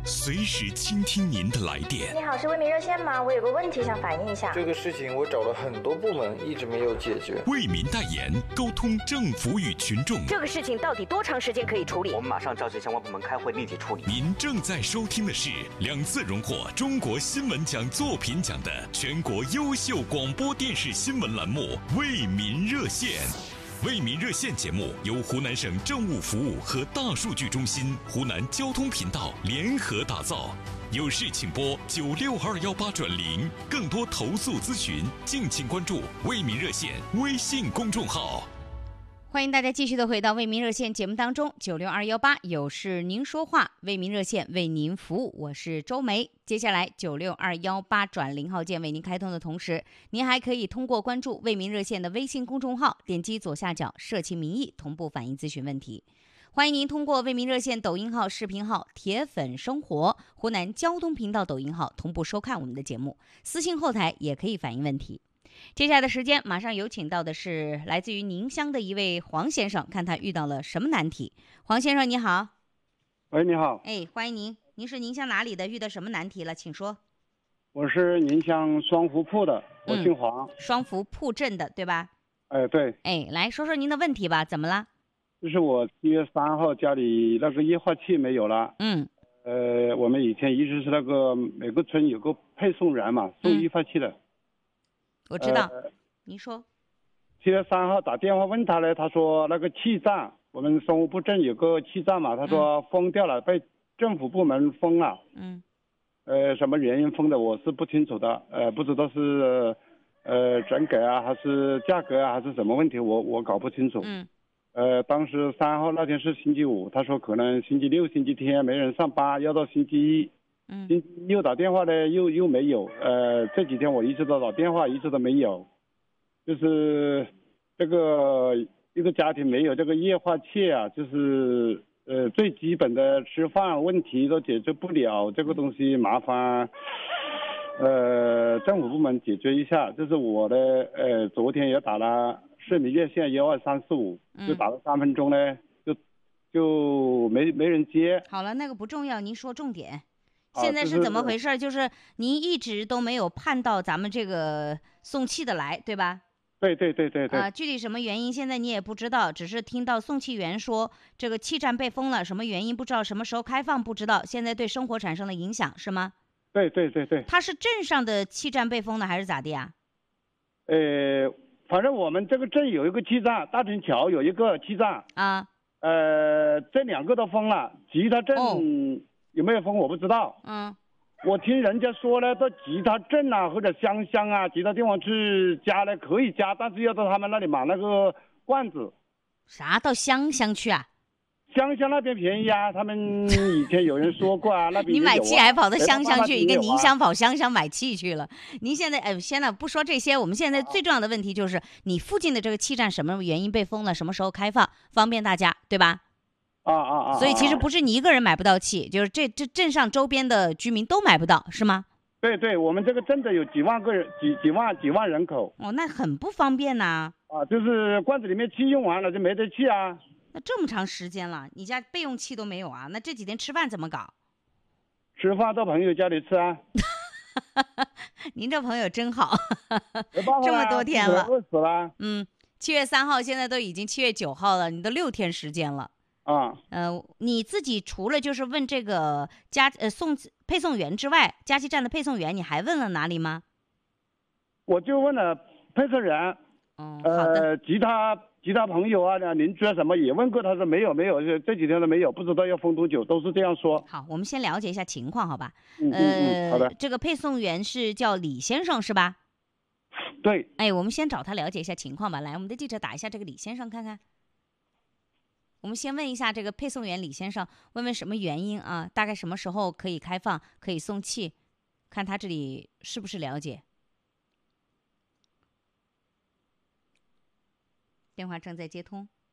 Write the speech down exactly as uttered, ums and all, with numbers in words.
随时倾听您的来电。 你好，是为民热线吗？我有个问题想反映一下。 这个事情我找了很多部门，一直没有解决。 为民代言，沟通政府与群众。 这个事情到底多长时间可以处理？ 我们马上召集相关部门开会，立即处理。 您正在收听的是两次荣获中国新闻奖作品奖的全国优秀广播电视新闻栏目《为民热线》。为民热线节目由湖南省政务服务和大数据中心、湖南交通频道联合打造。有事请拨九六二幺八转零，更多投诉咨询，敬请关注为民热线微信公众号。 欢迎大家继续的回到为民热线节目当中，九六二幺八有事您说话，为民热线为您服务，我是周梅。接下来九六二幺八转零号键为您开通的同时，您还可以通过关注为民热线的微信公众号，点击左下角社情民意，同步反映咨询问题。欢迎您通过为民热线抖音号、视频号铁粉生活、湖南交通频道抖音号同步收看我们的节目，私信后台也可以反映问题。接下来的时间，马上有请到的是来自于宁乡的一位黄先生，看他遇到了什么难题。黄先生你好。 喂，你好。 哎，欢迎您。您是宁乡哪里的？遇到什么难题了？请说。 我是宁乡双福铺的，我姓黄。 嗯、双福铺镇的，对吧？ 哎，对。 哎，来说说您的问题吧，怎么了？ 就是我七月三号家里那个液化气没有了。 嗯。 呃，我们以前一直是那个每个村有个配送员嘛，送液化气的。嗯我知道，呃、您说。 七月三号打电话问他呢，他说那个气站，我们松湖布镇有个气站嘛，他说封掉了，嗯、被政府部门封了。 嗯。 呃，什么原因封的我是不清楚的，呃，不知道是呃整改啊，还是价格啊，还是什么问题，我我搞不清楚。 嗯。 呃，当时三号那天是星期五，他说可能星期六、星期天没人上班，要到星期一。 嗯， 又打电话呢，又又没有。呃，这几天我一直都打电话，一直都没有。就是这个一个家庭没有这个液化气啊，就是呃最基本的吃饭问题都解决不了，这个东西麻烦呃政府部门解决一下。就是我的呃昨天也打了市民热线幺二三四五，就打了三分钟呢，就就没没人接。 好了，那个不重要，您说重点。现在是怎么回事？啊、就是您一直都没有盼到咱们这个送气的来，对吧？ 对对对对对。 啊、呃，具体什么原因现在你也不知道，只是听到送气员说这个气站被封了，什么原因不知道，什么时候开放不知道，现在对生活产生了影响，是吗？ 对对对对。 它是镇上的气站被封的，还是咋的呀？ 呃，反正我们这个镇有一个气站，大城桥有一个气站啊， 呃，这两个都封了，其他镇。 哦有没有封我不知道， 嗯， 我听人家说呢，到其他镇啊或者乡乡啊，其他地方去加呢可以加，但是要到他们那里买那个罐子。 啥？到乡乡去啊？ 乡乡那边便宜啊，他们以前有人说过啊，那边、啊、 你买气还跑到乡乡去，一个宁乡跑乡乡买气去了。您现在哎，现在不说这些，我们现在最重要的问题就是你附近的这个气站什么原因被封了，什么时候开放，方便大家，对吧？ 啊啊啊！ 所以其实不是你一个人买不到气，就是这这镇上周边的居民都买不到，是吗？ 对对，我们这个镇的有几万个人，几几万几万人口。 哦，那很不方便呐。 啊，就是罐子里面气用完了就没得气啊。 那这么长时间了，你家备用气都没有啊？那这几天吃饭怎么搞？ 吃饭到朋友家里吃啊。 您这朋友真好， 没办法啊， 这么多天了， 饿死了。 嗯，七月三号，现在都已经七月九号了，你都六天时间了。 啊， 呃，你自己除了就是问这个加呃送配送员之外，加气站的配送员，你还问了哪里吗？ 我就问了配送员， 嗯，好的， 呃，其他其他朋友啊、邻居啊什么也问过，他说没有没有，这几天都没有，不知道要封多久，都是这样说。 好，我们先了解一下情况，好吧？ 嗯呃、 嗯嗯，好的。 这个配送员是叫李先生是吧？ 对。 哎，我们先找他了解一下情况吧。来，我们的记者打一下这个李先生看看。我们先问一下这个配送员李先生，问问什么原因啊？大概什么时候可以开放，可以送气？看他这里是不是了解。电话正在接通。